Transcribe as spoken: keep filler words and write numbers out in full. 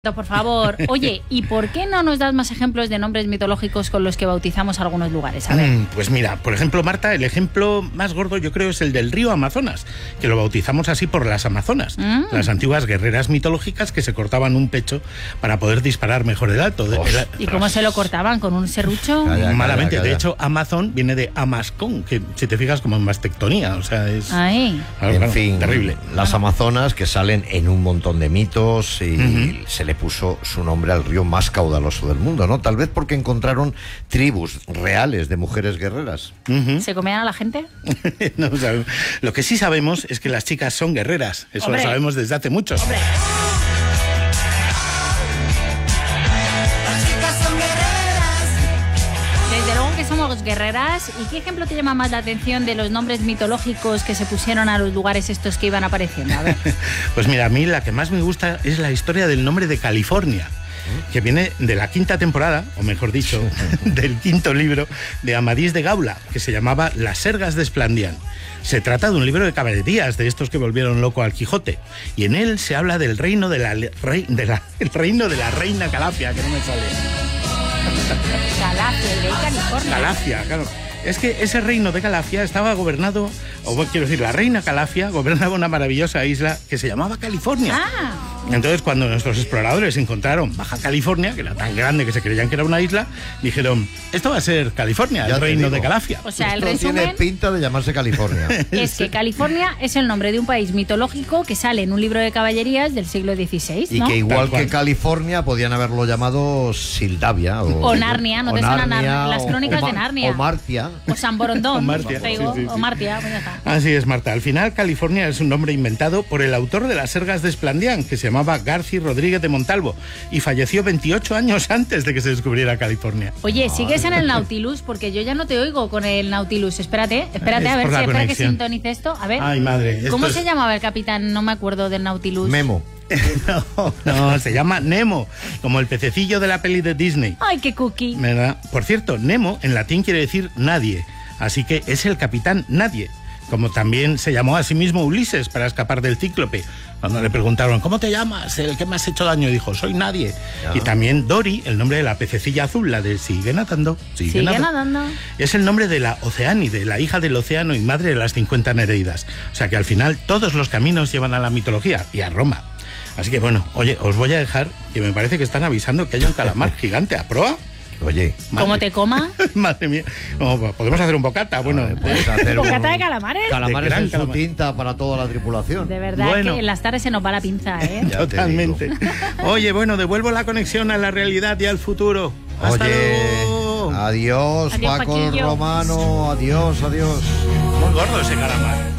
Por favor. Oye, ¿y por qué no nos das más ejemplos de nombres mitológicos con los que bautizamos algunos lugares? A ver. Mm, pues mira, por ejemplo, Marta, el ejemplo más gordo yo creo es el del río Amazonas, que lo bautizamos así por las Amazonas, mm. las antiguas guerreras mitológicas que se cortaban un pecho para poder disparar mejor el alto. Oh. El, ¿Y cómo se lo cortaban? ¿Con un serrucho? Calla, Malamente. Calla, calla. De hecho, Amazon viene de Amascón, que si te fijas como en mastectonía, o sea, es... Ay. Claro, en claro, fin, terrible. Las Amazonas que salen en un montón de mitos y uh-huh. se le puso su nombre al río más caudaloso del mundo, ¿no? Tal vez porque encontraron tribus reales de mujeres guerreras. Uh-huh. ¿Se comían a la gente? No, o sea, lo que sí sabemos es que las chicas son guerreras. Eso ¡Hombre! Lo sabemos desde hace mucho. ¡Hombre! Somos guerreras. ¿Y qué ejemplo te llama más la atención de los nombres mitológicos que se pusieron a los lugares estos que iban apareciendo? A ver. Pues mira, a mí la que más me gusta es la historia del nombre de California, que viene de la quinta temporada, o mejor dicho, del quinto libro de Amadís de Gaula, que se llamaba Las Sergas de Esplandián. Se trata de un libro de caballerías, de estos que volvieron loco al Quijote, y en él se habla del reino de la, rey, de la el reino de la reina Calafia, que no me sale. Calafia, el de California. Calafia, claro. Es que ese reino de Calafia estaba gobernado, o quiero decir, la reina Calafia gobernaba una maravillosa isla que se llamaba California. Ah. Entonces, cuando nuestros exploradores encontraron Baja California, que era tan grande que se creían que era una isla, dijeron, esto va a ser California, ya el reino de Calafia. O sea, esto el resumen tiene pinta de llamarse California. Es que California es el nombre de un país mitológico que sale en un libro de caballerías del siglo dieciséis, ¿no? Y que igual que California podían haberlo llamado Sildavia. O, o Narnia, ¿no te suenan las crónicas o, de Narnia? O Martia. O San Borondón. O Martia. Sí, sí, sí. O Martia, pues ya está. Así es, Marta. Al final, California es un nombre inventado por el autor de Las Sergas de Esplandián, que se llamaba Garci Rodríguez de Montalvo, y falleció veintiocho años antes de que se descubriera California. Oye, ¿sigues en el Nautilus? Porque yo ya no te oigo con el Nautilus. Espérate, espérate, es a ver si espera que conexión. sintonice esto. A ver. Ay, madre. ¿Cómo es... se llamaba el capitán? No me acuerdo del Nautilus. Memo. No, no, se llama Nemo, como el pececillo de la peli de Disney. Ay, qué cookie. ¿Verdad? Por cierto, Nemo en latín quiere decir nadie, así que es el capitán Nadie, como también se llamó a sí mismo Ulises para escapar del cíclope. Cuando le preguntaron, ¿cómo te llamas? ¿El que me has hecho daño? Dijo, soy Nadie. Ya. Y también Dory, el nombre de la pececilla azul, la de sigue nadando, sigue, sigue nadando. nadando. Es el nombre de la Oceánide, la hija del océano y madre de las cincuenta Nereidas. O sea que al final todos los caminos llevan a la mitología y a Roma. Así que bueno, oye, os voy a dejar, que me parece que están avisando que hay un calamar gigante a proa. Oye, ¿cómo te coma? Madre mía. No, podemos hacer un bocata, bueno. Puedes hacer ¿Bocata un... de calamares? Calamares en su calamar. tinta para toda la tripulación. De verdad bueno. que en las tardes se nos va la pinza, ¿eh? Totalmente. Oye, bueno, devuelvo la conexión a la realidad y al futuro. Hasta Oye, luego. Adiós, adiós Paco el Paquillo. Romano. Adiós, adiós. Muy gordo ese calamar.